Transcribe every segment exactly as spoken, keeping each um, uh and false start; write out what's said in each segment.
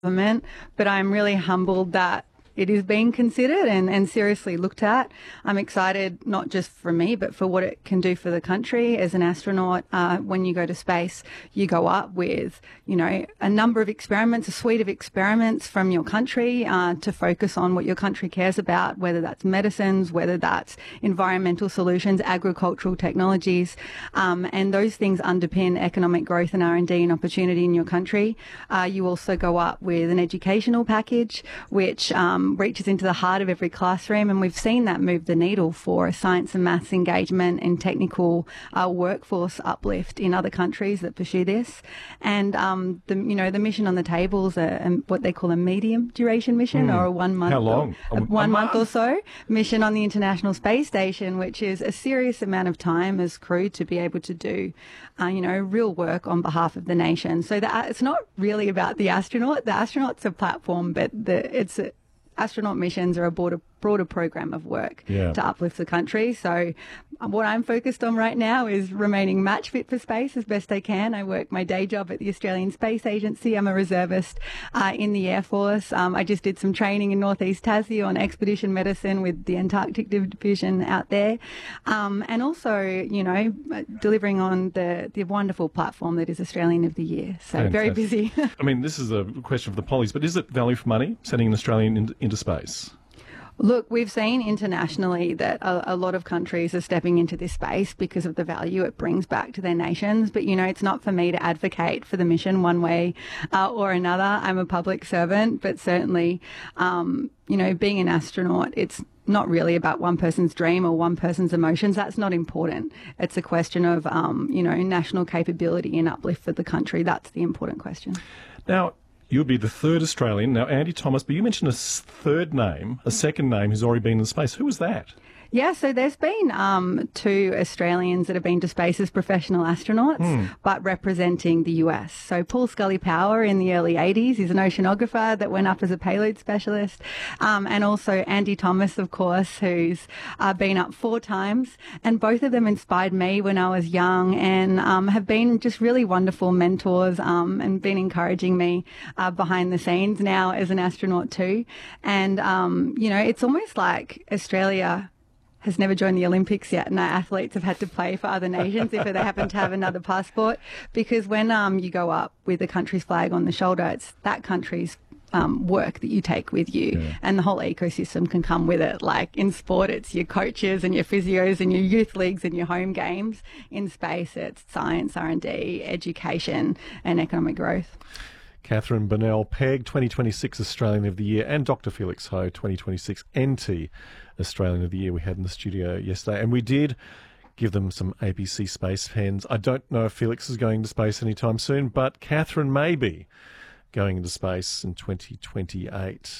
government, but I'm really humbled that it is being considered and, and seriously looked at. I'm excited not just for me, but for what it can do for the country. As an astronaut, uh, when you go to space, you go up with, you know, a number of experiments, a suite of experiments from your country uh, to focus on what your country cares about, whether that's medicines, whether that's environmental solutions, agricultural technologies, um, and those things underpin economic growth and R and D and opportunity in your country. Uh, you also go up with an educational package, which um, reaches into the heart of every classroom, and we've seen that move the needle for science and maths engagement and technical uh, workforce uplift in other countries that pursue this. And um, the you know the mission on the table is a, a, what they call a medium duration mission, mm. or a one month, How long? Or, a, one a month or so mission on the International Space Station, which is a serious amount of time as crew to be able to do, uh, you know, real work on behalf of the nation. So that it's not really about the astronaut. The astronaut's a platform, but the, it's a, astronaut missions are a broader, broader program of work yeah. to uplift the country. So what I'm focused on right now is remaining match fit for space as best I can. I work my day job at the Australian Space Agency. I'm a reservist uh, in the Air Force. Um, I just did some training in Northeast Tassie on expedition medicine with the Antarctic Division out there. Um, and also, you know, delivering on the, the wonderful platform that is Australian of the Year. So Fantastic. Very busy. I mean, this is a question for the pollies, but is it value for money, sending an Australian in, into space? Look, we've seen internationally that a, a lot of countries are stepping into this space because of the value it brings back to their nations. But, you know, it's not for me to advocate for the mission one way uh, or another. I'm a public servant, but certainly, um, you know, being an astronaut, it's not really about one person's dream or one person's emotions. That's not important. It's a question of, um, you know, national capability and uplift for the country. That's the important question. Now, you'll be the third Australian. Now, Andy Thomas, but you mentioned a third name, a second name who's already been in space. Who was that? Yeah, so there's been um, two Australians that have been to space as professional astronauts, mm. but representing the U S. So Paul Scully Power in the early eighties, he's an oceanographer that went up as a payload specialist, um, and also Andy Thomas, of course, who's uh, been up four times, and both of them inspired me when I was young and um, have been just really wonderful mentors um, and been encouraging me uh, behind the scenes now as an astronaut too. And, um, you know, it's almost like Australia has never joined the Olympics yet, and our athletes have had to play for other nations if they happen to have another passport. Because when um, you go up with a country's flag on the shoulder, it's that country's um, work that you take with you, yeah. and the whole ecosystem can come with it. Like in sport, it's your coaches and your physios and your youth leagues and your home games. In space, it's science, R and D, education, and economic growth. Catherine Burnell-Pegg, twenty twenty-six Australian of the Year, and Doctor Felix Ho, twenty twenty-six N T Australian of the Year, we had in the studio yesterday. And we did give them some A B C Space pens. I don't know if Felix is going to space anytime soon, but Catherine may be going into space in twenty twenty-eight.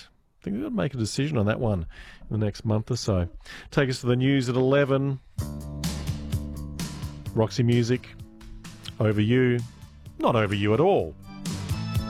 I think we've got to make a decision on that one in the next month or so. Take us to the news at eleven. Roxy Music, Over You. Not over you at all.